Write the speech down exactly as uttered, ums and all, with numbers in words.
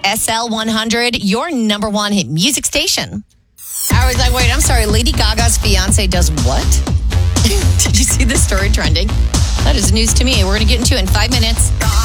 S L one hundred, your number one hit music station. I was like, wait, I'm sorry. Lady Gaga's fiance does what? Did you see this story trending? That is news to me. We're going to get into it in five minutes.